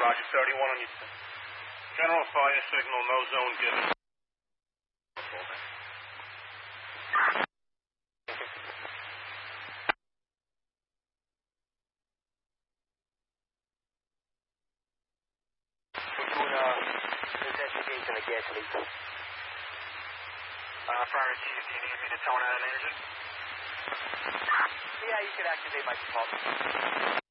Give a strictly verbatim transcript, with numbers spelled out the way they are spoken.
Roger, thirty-one on your... General fire signal, no zone given. Investigation of gas leak. Uh, Fire Chief, do you need me to tone out an engine? Yeah, you can activate my default.